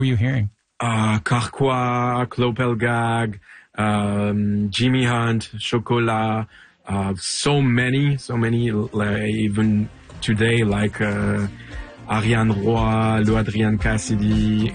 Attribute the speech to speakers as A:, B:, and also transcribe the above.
A: were you hearing?
B: Carquois, Clopelgag, Jimmy Hunt, Chocolat, so many, like, even today, like Ariane Roy, Lou Adrian Cassidy,